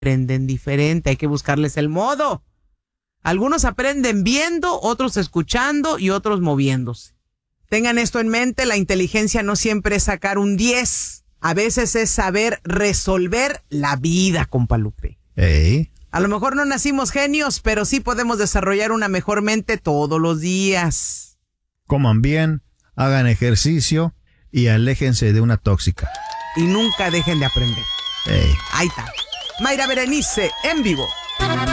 aprenden diferente, hay que buscarles el modo. Algunos aprenden viendo, otros escuchando y otros moviéndose. Tengan esto en mente, la inteligencia no siempre es sacar un 10. A veces es saber resolver la vida, compa Lupe. A lo mejor no nacimos genios, pero sí podemos desarrollar una mejor mente todos los días. Coman bien, hagan ejercicio y aléjense de una tóxica. Y nunca dejen de aprender. Ahí está. Mayra Berenice, en vivo.